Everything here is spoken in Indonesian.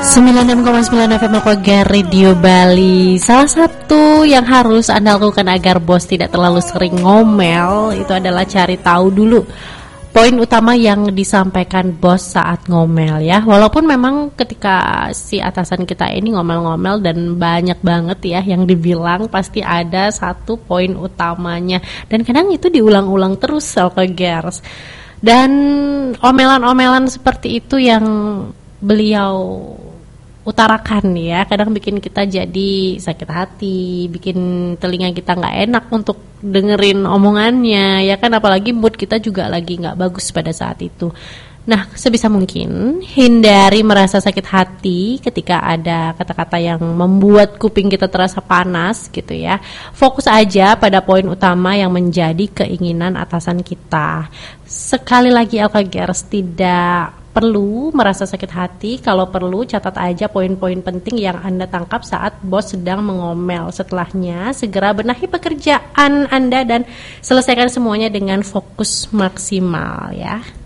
96,9 FM Kogar Radio Bali. Salah satu yang harus Anda lakukan agar bos tidak terlalu sering ngomel itu adalah cari tahu dulu poin utama yang disampaikan bos saat ngomel ya. Walaupun memang ketika si atasan kita ini ngomel-ngomel dan banyak banget ya yang dibilang, pasti ada satu poin utamanya. Dan kadang itu diulang-ulang terus Selkegers. Dan omelan-omelan seperti itu yang beliau utarakan ya, kadang bikin kita jadi sakit hati, bikin telinga kita nggak enak untuk dengerin omongannya ya kan, apalagi mood kita juga lagi nggak bagus pada saat itu. Nah, sebisa mungkin hindari merasa sakit hati ketika ada kata-kata yang membuat kuping kita terasa panas gitu ya. Fokus aja pada poin utama yang menjadi keinginan atasan kita. Sekali lagi Alkagers, tidak perlu merasa sakit hati. Kalau perlu catat aja poin-poin penting yang Anda tangkap saat bos sedang mengomel. Setelahnya segera benahi pekerjaan Anda dan selesaikan semuanya dengan fokus maksimal ya.